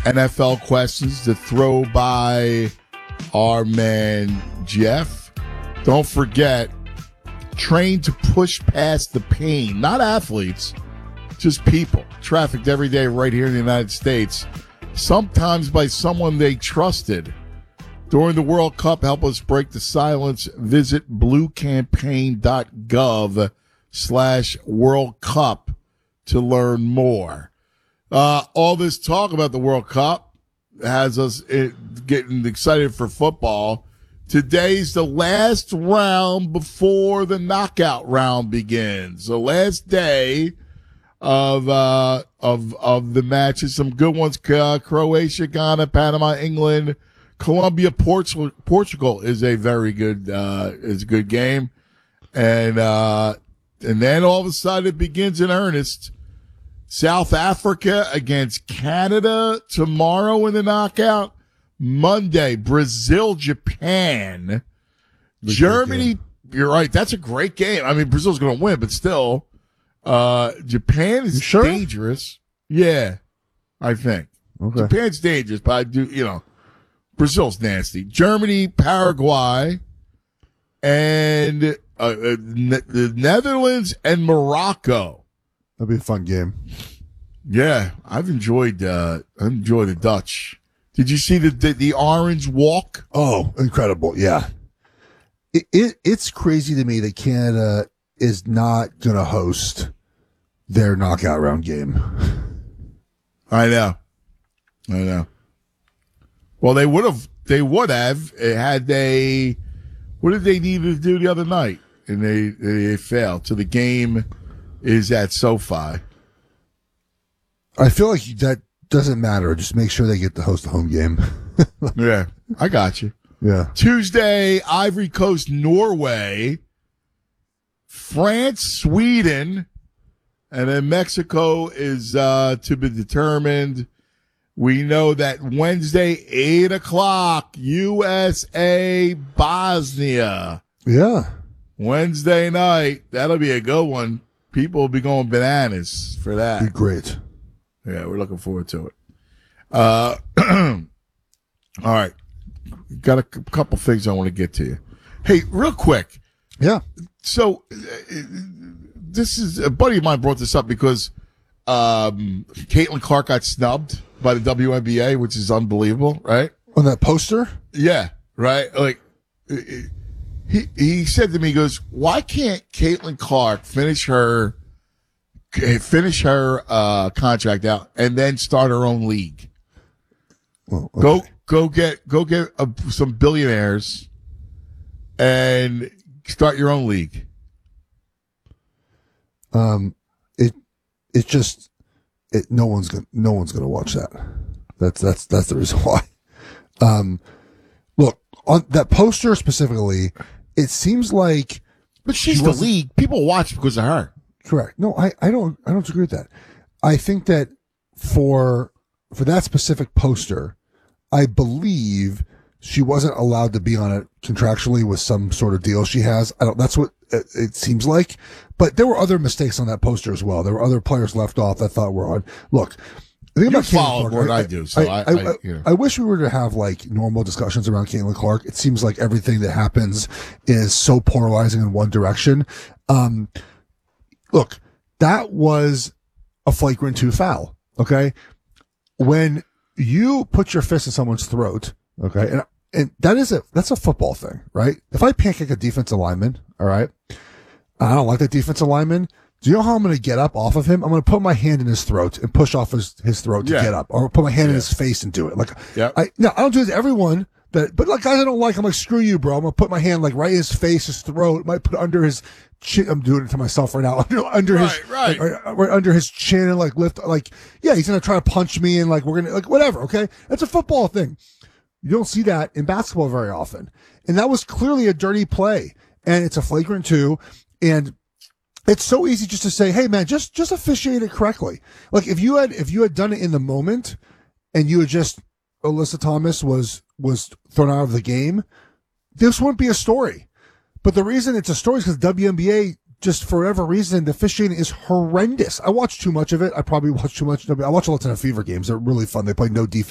NFL questions to throw by our man Jeff. Don't forget, train to push past the pain. Not athletes, just people. Trafficked every day right here in the United States. Sometimes by someone they trusted. During the World Cup, help us break the silence. Visit bluecampaign.gov/World Cup to learn more. All this talk about the World Cup has us getting excited for football. Today's the last round before the knockout round begins. The last day of the matches. Some good ones: Croatia, Ghana, Panama, England, Colombia, Portugal is a very good is a good game, and then all of a sudden it begins in earnest. South Africa against Canada tomorrow in the knockout. Monday, Brazil, Japan. Germany, you're right. That's a great game. I mean, Brazil's going to win, but still, Japan is dangerous. Yeah, I think. Okay. Japan's dangerous, but I do, Brazil's nasty. Germany, Paraguay, and the Netherlands and Morocco. That'll be a fun game. Yeah, I've enjoyed the Dutch. Did you see the orange walk? Oh, incredible! Yeah, it's crazy to me that Canada is not going to host their knockout round game. I know. Well, they would have had they. What did they need to do the other night? And they failed. So the game is at SoFi. I feel like that doesn't matter. Just make sure they get to host the home game. Yeah, I got you. Yeah. Tuesday, Ivory Coast, Norway, France, Sweden, and then Mexico is to be determined. We know that Wednesday, 8 o'clock, USA, Bosnia. Yeah. Wednesday night. That'll be a good one. People will be going bananas for that. Be great. Yeah, we're looking forward to it. All right. Got a couple things I want to get to you. Hey, real quick. Yeah. So, this is a buddy of mine brought this up because Caitlin Clark got snubbed by the WNBA, which is unbelievable, right? On that poster? Yeah, right? Like, he said to me, he goes, why can't Caitlin Clark finish her contract out and then start her own league? Well, okay. Go get some billionaires and start your own league. No one's gonna watch that. That's the reason why. Look, on that poster specifically, it seems like, but she's the league. People watch because of her. Correct. No, I don't agree with that. I think that for that specific poster, I believe she wasn't allowed to be on it contractually with some sort of deal she has. That's what it seems like. But there were other mistakes on that poster as well. There were other players left off that I thought were on. Look, the thing about Caitlin Clark, I do. So I wish we were to have like normal discussions around Caitlin Clark. It seems like everything that happens is so polarizing in one direction. Look, that was a flagrant 2 foul. Okay. When you put your fist in someone's throat, okay, and that's a football thing, right? If I pancake a defensive lineman, all right, I don't like that defensive lineman. Do you know how I'm going to get up off of him? I'm going to put my hand in his throat and push off his throat to get up, or put my hand in his face and do it. Like, I don't do it to everyone, but like guys I don't like, I'm like, screw you, bro. I'm going to put my hand like right in his face, his throat, might put it under his chin. I'm doing it to myself right now. Under his under his chin and like lift, like, yeah, he's going to try to punch me and like, we're going to like, whatever. Okay. That's a football thing. You don't see that in basketball very often. And that was clearly a dirty play, and it's a flagrant 2. And it's so easy just to say, hey man, just officiate it correctly. Like if you had done it in the moment and you had just, Alyssa Thomas was thrown out of the game, this wouldn't be a story. But the reason it's a story is because WNBA, just for whatever reason, the officiating is horrendous. I watch too much of it. I probably watch too much. I watch a lot of Fever games. They're really fun. They play no defense.